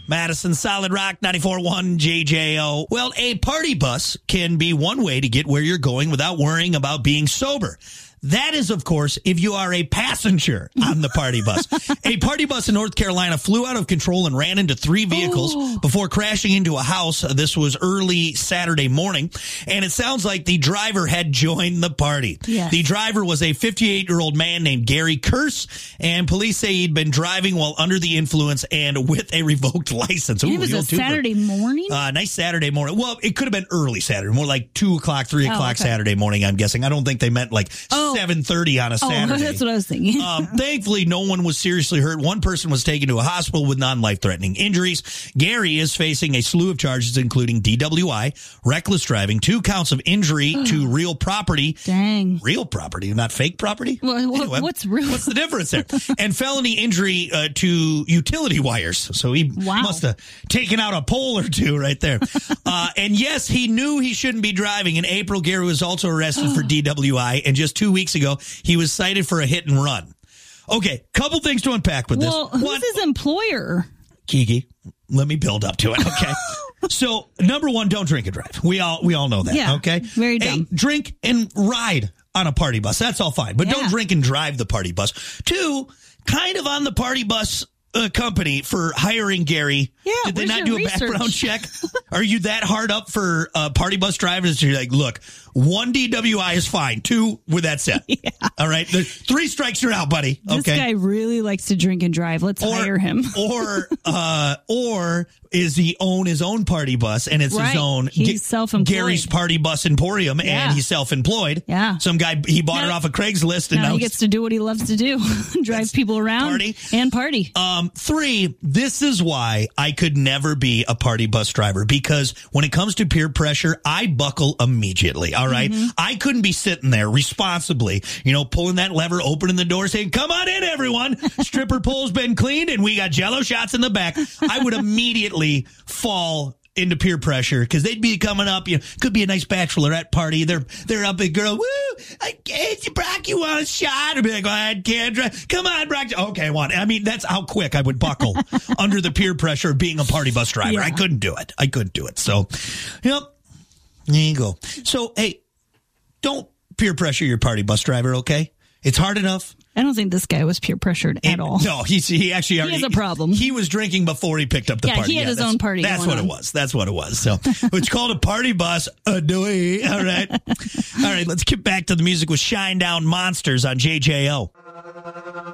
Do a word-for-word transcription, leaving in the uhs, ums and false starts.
Madison, Solid Rock, ninety-four point one J J O. Well, a party bus can be one way to get where you're going without worrying about being sober. That is, of course, if you are a passenger on the party bus. A party bus in North Carolina flew out of control and ran into three vehicles oh. before crashing into a house. This was early Saturday morning, and it sounds like the driver had joined the party. Yes. The driver was a fifty-eight-year-old man named Gary Curse, and police say he'd been driving while under the influence and with a revoked license. Ooh, it was a Saturday morning? Uh, nice Saturday morning. Well, it could have been early Saturday, more like two o'clock, three o'clock oh, okay. Saturday morning, I'm guessing. I don't think they meant like oh. seven thirty on a Saturday. Oh, that's what I was thinking. um, thankfully, no one was seriously hurt. One person was taken to a hospital with non-life-threatening injuries. Gary is facing a slew of charges, including D W I, reckless driving, two counts of injury to real property. Dang. Real property, not fake property? Well, anyway, what's real? What's the difference there? And felony injury uh, to utility wires. So he wow. must have taken out a pole or two right there. uh, and yes, he knew he shouldn't be driving. In April, Gary was also arrested for D W I, and just two weeks ago, he was cited for a hit and run. Okay, couple things to unpack with well, this. Well, One, who's his employer? Kiki, let me build up to it, okay? So, number one, don't drink and drive. We all we all know that, yeah, okay? Very dumb. Hey, drink and ride on a party bus. That's all fine. But yeah. don't drink and drive the party bus. Two, kind of on the party bus uh, company for hiring Gary. Yeah, Did they not do a research? background check? Are you that hard up for uh, party bus drivers? You're like, look, one D W I is fine. Two, with that said. Yeah. All right. There's three strikes, you're out, buddy. This okay. guy really likes to drink and drive. Let's or, hire him. or, uh, or is he own his own party bus and it's right. his own? He's G- self-employed. Gary's Party Bus Emporium, yeah. and he's self-employed. Yeah. Some guy, he bought now, it off of Craigslist, and now, now he gets to do what he loves to do: drive people around party. and party. Um, three. This is why I could never be a party bus driver, because when it comes to peer pressure, I buckle immediately. All right, mm-hmm. I couldn't be sitting there responsibly, you know, pulling that lever, opening the door, saying, "Come on in, everyone. Stripper pole's been cleaned, and we got Jello shots in the back." I would immediately fall into peer pressure, because they'd be coming up. You know, could be a nice bachelorette party. They're they're up, a girl. Woo! I can't, Brock, you want a shot? I'd be like, well, I can't drive. Come on, Brock. Okay, one. I mean, that's how quick I would buckle under the peer pressure of being a party bus driver. Yeah. I couldn't do it. I couldn't do it. So, yep. There you go. So, hey, don't peer pressure your party bus driver. Okay, it's hard enough. I don't think this guy was peer pressured at It, all. No, he's, he actually already, he has a problem. He was drinking before he picked up the yeah, party. he had yeah, his own party. That's going what on. it was. That's what it was. So it's called a party bus. Uh, do we? All right. All right. Let's get back to the music with Shinedown Monsters on J J O.